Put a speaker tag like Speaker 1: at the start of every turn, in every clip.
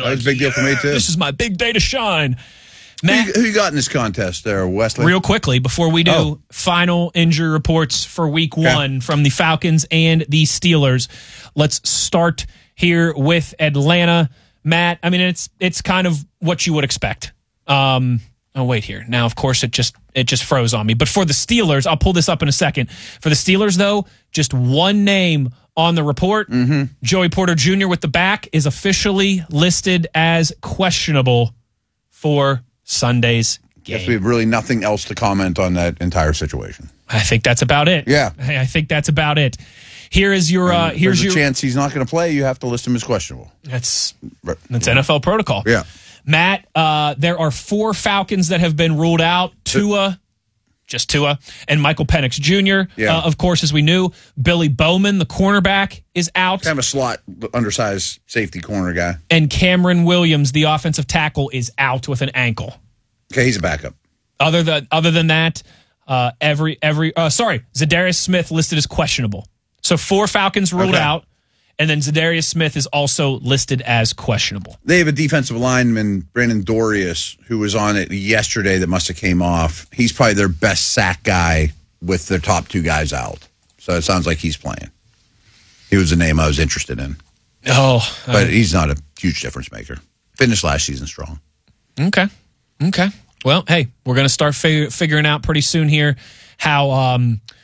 Speaker 1: like,
Speaker 2: that was a big deal for me, too.
Speaker 1: This is my big day to shine. Matt,
Speaker 2: who you got in this contest there, Wesley?
Speaker 1: Real quickly, before we do final injury reports for week one from the Falcons and the Steelers, let's start here with Atlanta. Matt, I mean, it's kind of what you would expect. Oh, wait here. Now, of course, it just froze on me. But for the Steelers, I'll pull this up in a second. For the Steelers, though, just one name on the report. Joey Porter Jr. with the back is officially listed as questionable for Sunday's game.
Speaker 2: Guess we have really nothing else to comment on that entire situation.
Speaker 1: I think that's about it.
Speaker 2: Yeah.
Speaker 1: I think that's about it. Here is your
Speaker 2: here's your chance he's not going to play. You have to list him as questionable.
Speaker 1: That's NFL protocol.
Speaker 2: Yeah.
Speaker 1: Matt, there are 4 Falcons that have been ruled out. Tua, and Michael Penix Jr. Of course, as we knew, Billy Bowman, the cornerback, is out.
Speaker 2: Kind of a slot, undersized safety corner guy.
Speaker 1: And Cameron Williams, the offensive tackle, is out with an ankle.
Speaker 2: Okay, he's a backup.
Speaker 1: Other than that, Zadarius Smith listed as questionable. So 4 Falcons ruled out, and then Zadarius Smith is also listed as questionable.
Speaker 2: They have a defensive lineman, Brandon Dorius, who was on it yesterday that must have came off. He's probably their best sack guy with their top 2 guys out. So it sounds like he's playing. He was a name I was interested in. But he's not a huge difference maker. Finished last season strong.
Speaker 1: Okay. Well, hey, we're going to start figuring out pretty soon here how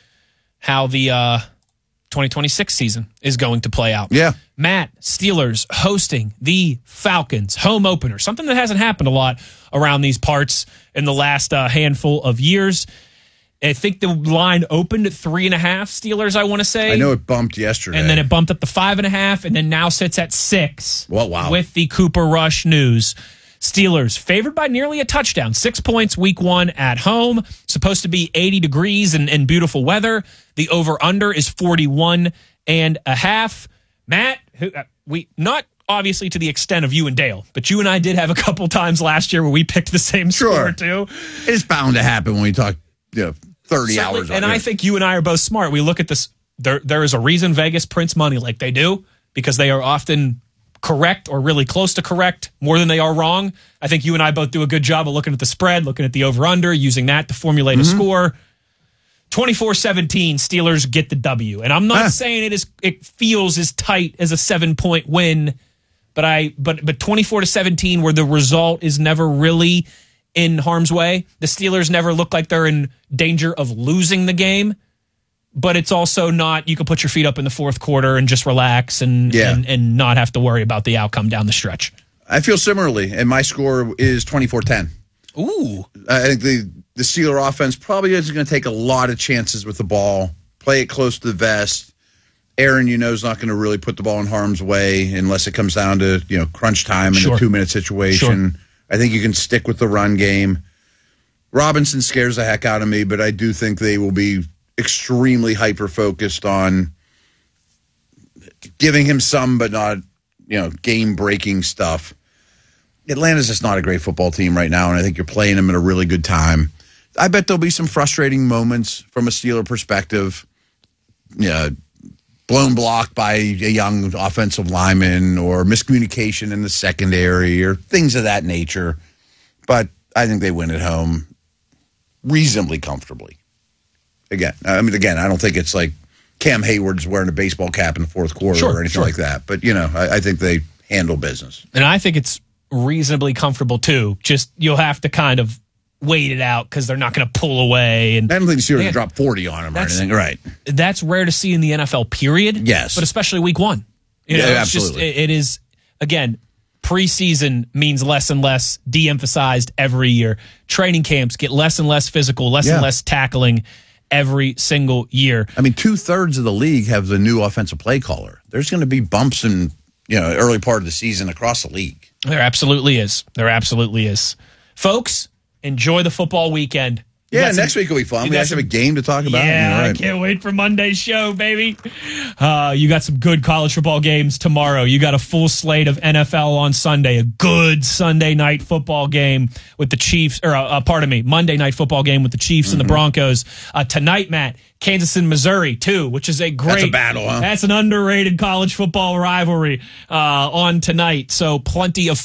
Speaker 1: the 2026 season is going to play out.
Speaker 2: Yeah.
Speaker 1: Matt, Steelers hosting the Falcons, home opener, something that hasn't happened a lot around these parts in the last handful of years. I think the line opened at 3.5 Steelers, I want to say.
Speaker 2: I know it bumped yesterday.
Speaker 1: And then it bumped up to 5.5, and then now sits at 6
Speaker 2: wow.
Speaker 1: with the Cooper Rush news. Steelers favored by nearly a touchdown. 6 points week 1 at home. Supposed to be 80 degrees and beautiful weather. The over-under is 41.5. Matt, we not obviously to the extent of you and Dale, but you and I did have a couple times last year where we picked the same score too.
Speaker 2: It's bound to happen when we talk 30 hours.
Speaker 1: And I think you and I are both smart. We look at this. There is a reason Vegas prints money like they do, because they are often correct or really close to correct more than they are wrong. I think you and I both do a good job of looking at the spread, looking at the over-under, using that to formulate a score. 24-17, Steelers get the W. And I'm not saying it feels as tight as a 7-point win, but 24-17, where the result is never really in harm's way. The Steelers never look like they're in danger of losing the game, but it's also not, you can put your feet up in the fourth quarter and just relax and not have to worry about the outcome down the stretch.
Speaker 2: I feel similarly, and my score is 24-10.
Speaker 1: Ooh.
Speaker 2: I think the Steeler offense probably isn't going to take a lot of chances with the ball, play it close to the vest. Aaron, is not going to really put the ball in harm's way unless it comes down to, crunch time in a 2-minute situation. Sure. I think you can stick with the run game. Robinson scares the heck out of me, but I do think they will be extremely hyper-focused on giving him some, but not, game-breaking stuff. Atlanta's just not a great football team right now, and I think you're playing them at a really good time. I bet there'll be some frustrating moments from a Steeler perspective. Blown block by a young offensive lineman or miscommunication in the secondary or things of that nature. But I think they win at home reasonably comfortably. Again, I don't think it's like Cam Hayward's wearing a baseball cap in the fourth quarter or anything like that. But, I think they handle business.
Speaker 1: And I think it's reasonably comfortable, too. Just you'll have to kind of wait it out because they're not going to pull away. And
Speaker 2: I don't think the Steelers drop 40 on them or anything. Right.
Speaker 1: That's rare to see in the NFL, period.
Speaker 2: Yes.
Speaker 1: But especially week 1.
Speaker 2: Absolutely.
Speaker 1: It is, again, preseason means less and less de-emphasized every year. Training camps get less and less physical, less and less tackling every single year. I mean,
Speaker 2: 2/3 of the league have the new offensive play caller. There's going to be bumps in early part of the season across the league.
Speaker 1: There absolutely is. Folks, enjoy the football weekend.
Speaker 2: Yeah, next week will be fun. We actually have a game to talk about.
Speaker 1: Yeah, I can't wait for Monday's show, baby. You got some good college football games tomorrow. You got a full slate of NFL on Sunday. A good Sunday night football game with the Chiefs, Monday night football game with the Chiefs and the Broncos. Tonight, Matt, Kansas and Missouri, too, which is a great...
Speaker 2: That's a battle, huh?
Speaker 1: That's an underrated college football rivalry on tonight. So plenty of